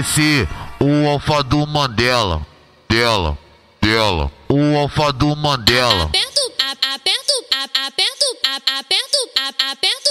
MC, o alfa do Mandela. Dela. O alfa do Mandela. Aperto, aperto, aperto, aperto, aperto.